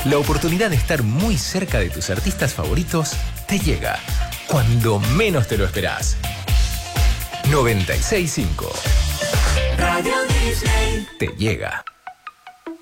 La oportunidad de estar muy cerca de tus artistas favoritos te llega cuando menos te lo esperás. 96.5 Radio Disney te llega.